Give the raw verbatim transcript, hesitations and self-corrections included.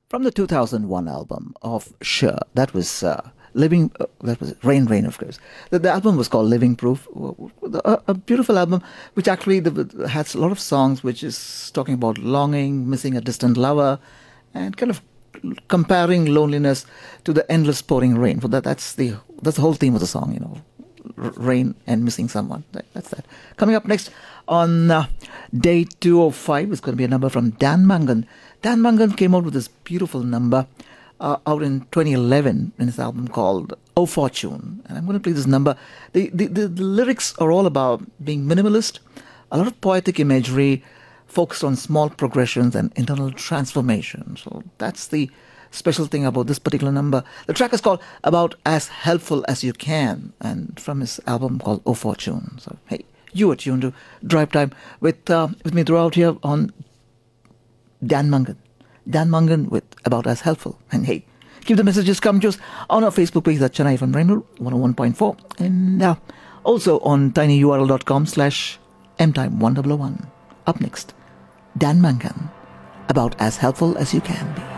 From the two thousand one album of Cher, that was uh, Living, uh, that was Rain, Rain, of course. The, the album was called Living Proof, a, a beautiful album which actually the, has a lot of songs which is talking about longing, missing a distant lover, and kind of comparing loneliness to the endless pouring rain. For that, that's the that's the whole theme of the song, you know, r- rain and missing someone. That, that's that. Coming up next on uh, day two oh five is going to be a number from Dan Mangan. Dan Mangan came out with this beautiful number uh, out in twenty eleven in his album called Oh Fortune. And I'm going to play this number. The, the, the, the lyrics are all about being minimalist, a lot of poetic imagery, focused on small progressions and internal transformation. So that's the special thing about this particular number. The track is called About As Helpful As You Can, and from his album called Oh Fortune. So, hey, you are tuned to Drive Time with, uh, with me throughout here on Dan Mangan. Dan Mangan with About As Helpful. And hey, keep the messages coming to us on our Facebook page at Chennai F M Rainbow one oh one point four, and uh, also on tinyurl.com slash mtime1001. Up next, Dan Mangan, About As Helpful As You Can Be.